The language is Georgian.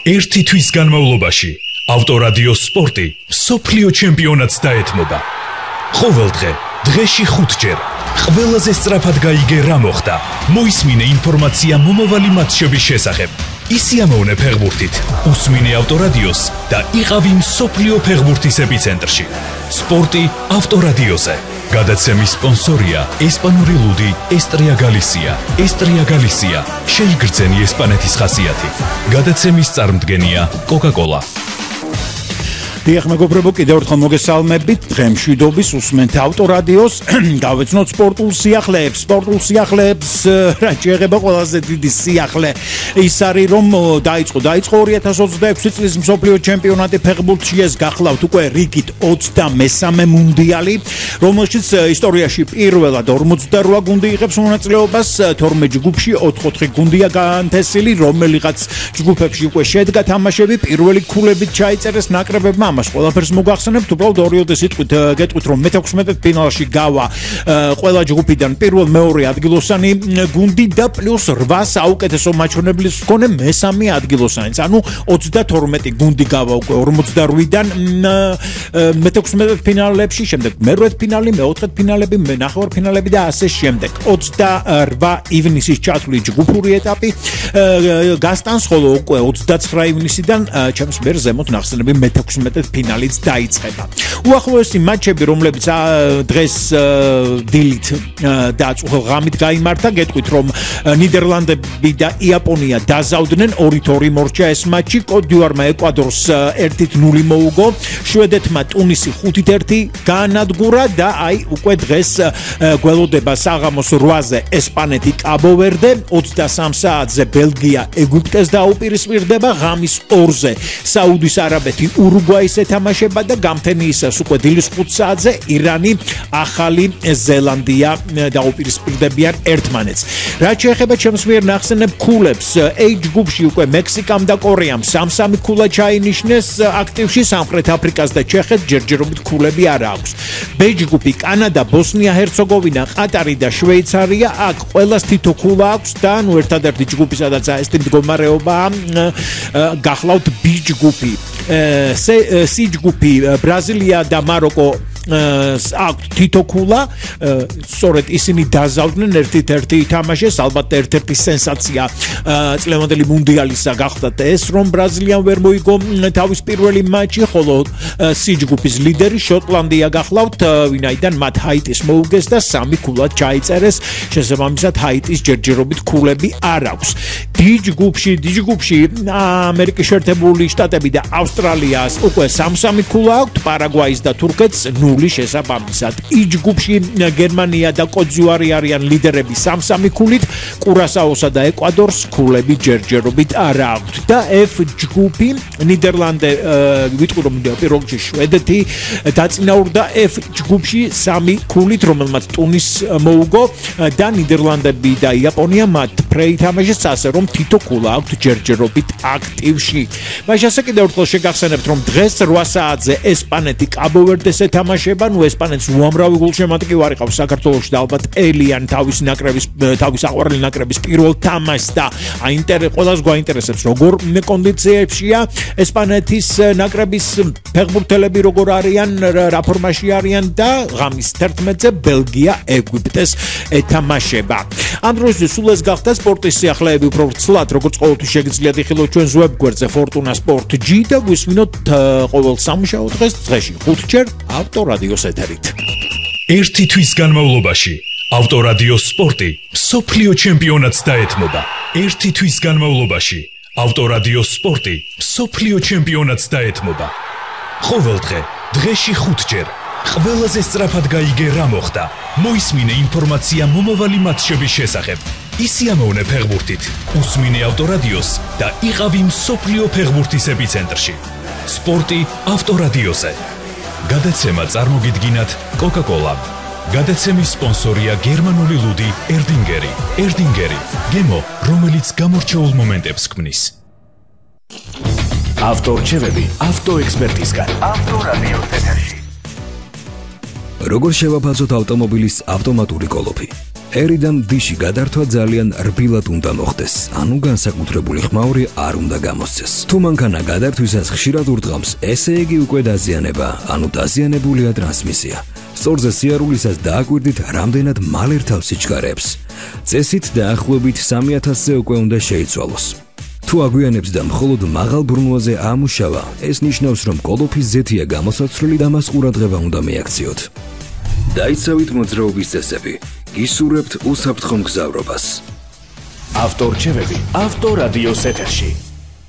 ერთი თვის განმავლობაში ავტორადიო სპორტი მსოფლიო ჩემპიონატს დაეთმობა. ყოველდღე, დღეში 5 ჯერ. ყველაზე სწრაფად გაიგე რა მოხდა. მოისმინე ინფორმაცია მომავალი მატჩების შესახებ. ისიამოვნე ფეხბურთით, უსმინე ავტორადიოს და იყავი მსოფლიო ფეხბურთის ეპიცენტრში. სპორტი ავტორადიოზე. გადაცემის სპონსორია ესპანური ლუდი ესტრია გალისია. ესტრია გალისია. შეიგრძენი ესპანეთის ხასიათი. გადაცემის წარმდგენია კოკა-კოლა. დიახ, მეგობრებო, კიდევ ერთხელ მოგესალმებით. დღე მშვიდობის უსმენთ ავტორადიოს. გავეცნოთ სპორტულ სიახლეებს, რა შეეხება ყველაზე დიდი სიახლე ის არის, რომ დაიწყო 2026 წლის მსოფლიო ჩემპიონატი ფეხბურთში. ეს გახლავთ უკვე რიგით 23 მუნდიალი, რომელშიც ისტორიაში პირველად 48 გუნდი იღებს მონაწილეობას. 12 ჯგუფში 4 გუნდია განთესილი, რომელიღაც ჯგუფებში უკვე შედგა თამაშები. პირველი ქულებით ჩაიწერეს ნაკრებებმა. მას ყველაფერს მოგახსენებთ, უბრალოდ ორიოდე სიტყვით გეტყვით, რომ მე-16 ფინალში გავა ყველა ჯგუფიდან პირველ-მეორე ადგილოსანი გუნდი და პლუს 8 საუკეთესო მაჩვენებლის მქონე მესამე ადგილოსანიც. ანუ 32 გუნდი გავა უკვე 48-დან მე-16 ფინალებში, შემდეგ მე-8 ფინალი, მე-4 ფინალები, მე-ნახევარფინალები და ასე შემდეგ. 28 ივნისის ჩათვლით ჯგუფური ეტაპი გასტანს, ხოლო უკვე 29 ივნისიდან ჩემს მიერ ზემოთ ნახსენები მე-16 ფინალიც დაიწყება. უახლოესი მატჩები, რომლებიც დღეს დილით და ღამით გაიმართა, გეტყვით, რომ ნიდერლანდები და იაპონია დაზავდნენ 2-2 მორჩა ეს მატჩი. კოტ-დივუარმა ეკვადორს 1-0 მოუგო, შვედეთმა ტუნისი 5-1 გაანადგურა და აი უკვე დღეს გველოდება საღამოს 8-ზე ესპანეთი კაბო-ვერდე, 23 საათზე ბელგია ეგვიპტეს დაუპირისპირდება, ღამის 2-ზე საუდის არაბეთი ურუგვაის ეთამაშება და გამთენიისას უკვე დილის 5 საათზე ირანი ახალი ზელანდია დაუპირისპირდებიან ერთმანეთს. რაც შეეხება ჩემს მიერ ნახსენებ ქულებს, A ჯგუფში უკვე მექსიკამ და კორეამ 3-3 ქულა ჩაინიშნეს აქტივში, სამხრეთ აფრიკას და ჩეხეთს ჯერჯერობით ქულები არ აქვს. B ჯგუფი კანადა, ბოსნია-ჰერცეგოვინა, ყატარი და შვეიცარია, აქ ყველას თითო ქულა აქვს და ნუ ერთადერთი ჯგუფი, სადაც ეს მდგომარეობაა, გახლავთ B ჯგუფი. C ჯგუფი ბრაზილია და მაროკო აქვთ თითო ქულა, სწორედ ისინი დაზავდნენ ერთ-ერთი ითამაშეს, ალბათ ერთ-ერთი სენსაცია წლევანდელი მუნდიალისა გახდათ ეს, რომ ბრაზილიამ ვერ მოიგო თავის პირველი მატჩი, ხოლო C ჯგუფის ლიდერი შოტლანდია გახლავთ, ვინაიდან მათ ჰაიტის მოუგეს და 3 ქულა ჩაიწერეს, შესაბამისად ჰაიტის ჯერჯერობით ქულები არ აქვს. D ჯგუფში ამერიკის შეერთებული შტატები და ავსტრალიას უკვე 3-3 ქულა აქვთ, პარაგვაის და თურქეთს 0 შესაბამისად. E ჯგუფში გერმანია და კოტ-დივუარი არიან ლიდერები 3-3 ქულით, კურასაოსა და ეკვადორს ქულები ჯერჯერობით არ აქვთ. და F ჯგუფი ნიდერლანდე ვიტყვი რომ პირველში შვედეთი დაწინაურდა F ჯგუფში 3 ქულით, რომელმაც ტუნის მოუგო და ნიდერლანდები და იაპონია მათ პრეითამაშეს, ასე რომ თითო ქულა აქვთ ჯერჯერობით აქტივში. მაშინ ასე კიდევ ერთხელ შეგახსენებთ, რომ დღეს 8 საათზე ესპანეთი კაბო-ვერდეს ეთამაშება, ნუ ესპანეთს უამრავი გულშემატკივარი ვარიყავს საქართველოში და ალბათ ელიან თავის აყვარელი ნაკრების პირველ თამაშს და ყველას გვაინტერესებს როგორ კონდიციებშია ესპანეთის ნაკრების ფეხბურთელები, როგორ არიან, რა ფორმაში არიან და ღამის 11-ზე ბელგია ეგვიპტეს ეთამაშება. ამ დროისთვის სულ ეს გახდა სპორტის სიახლეები, უფრო ცლად, როგორც ყოველთვის შეგიძლიათ იხილოთ ჩვენს ვებგვერდზე Fortuna Sport G და გვისმინოთ ყოველ სამუშაო დღეში 5 ჯერ ავტორადიოს ეთერით. ერთი თვის განმავლობაში ავტორადიო სპორტი მსოფლიო ჩემპიონატს დაეთმობა. ერთი თვის განმავლობაში ავტორადიო სპორტი მსოფლიო ჩემპიონატს დაეთმობა. ყოველდღე, დღეში 5 ჯერ. ყველაზე სწრაფად გაიგე რა მოხდა. მოისმინე ინფორმაცია მომავალი მატჩების შესახებ. ისიამოვნე ფეხბურთით, უსმინე ავტორადიოს და იყავი მსოფლიო ფეხბურთის ეპიცენტრში. სპორტი ავტორადიოზე. გადაცემა წარმოგიდგინათ კოკა-კოლა. გადაცემის სპონსორია გერმანული ლუდი ერდინგერი. ერდინგერი, გემო, რომელიც გამორჩეულ მომენტებს ქმნის. ავტორჩევები ავტოექსპერტისგან. ავტორადიოს ეთერში. როგორ შევაფასოთ ავტომობილის ავტომატური კოლოფი? ერიდან დიში გადართვა ძალიან რბილად უნდა მოხდეს, ანუ განსაკუთრებული ხმაური არ უნდა გამოსცეს. თუ მანქანა გადართვისას ხშირად ურტყამს, ესე იგი უკვე დაზიანება, ანუ დაზიანებულია ტრანსმისია. სწორზე სიარულისას დააკვირდით, რამდენად მალე რთავს სიჩქარეებს. წესით დაახლოებით 3000-ზე უკვე უნდა შეიცვალოს. თუ აგვიანებს და მხოლოდ მაღალ ბრუნვაზე აამუშავა, ეს ნიშნავს, რომ კოლოფის ზეთია გამოსაცვლელი და მას ყურადღება უნდა მიაქციოთ. დაიცავით მოძრაობის წესები. გისურვებთ უსაფრთხო მგზავრობას. ავტორჩევები ავტორადიოს ეთერში.